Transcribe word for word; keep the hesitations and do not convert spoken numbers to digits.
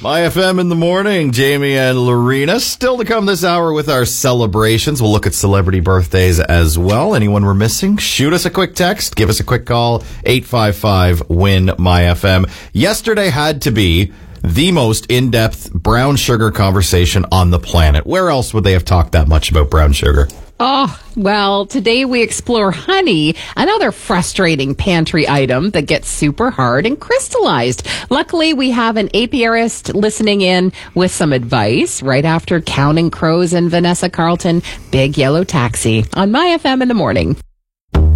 My F M in the morning, Jamie and Lorena. Still to come this hour with our celebrations. We'll look at celebrity birthdays as well. Anyone we're missing, shoot us a quick text. Give us a quick call. eight five five, W I N, M Y F M. Yesterday had to be the most in-depth brown sugar conversation on the planet. Where else would they have talked that much about brown sugar? Oh, well, today we explore honey, another frustrating pantry item that gets super hard and crystallized. Luckily, we have an apiarist listening in with some advice right after Counting Crows and Vanessa Carlton, Big Yellow Taxi on My F M in the morning.